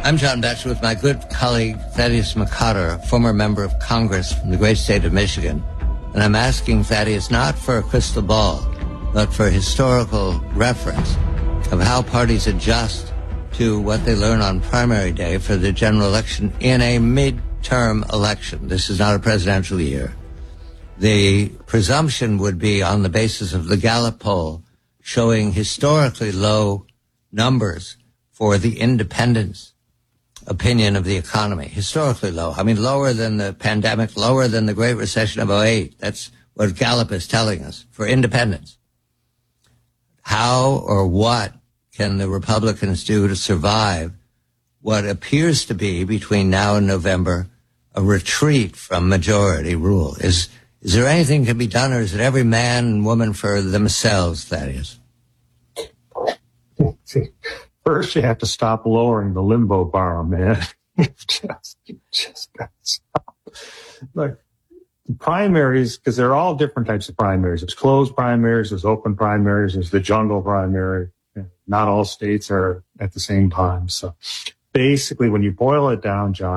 I'm John Batchelor with my good colleague Thaddeus McCotter, former member of Congress from the great state of Michigan. And I'm asking Thaddeus not for a crystal ball, but for historical reference of how parties adjust to what they learn on primary day for the general election in a midterm election. This is not a presidential year. The presumption would be on the basis of the Gallup poll showing historically low numbers for the independence opinion of the economy. Historically low. I mean, lower than the pandemic, lower than the Great Recession of '08. That's what Gallup is telling us for independence. How or what can the Republicans do to survive what appears to be, between now and November, a retreat from majority rule? Is there anything can be done, or is it every man and woman for themselves, Thaddeus? First, you have to stop lowering the limbo bar, man. just gotta stop. Look, primaries, because there are all different types of primaries. There's closed primaries, there's open primaries, there's the jungle primary. Not all states are at the same time. So basically, when you boil it down, John,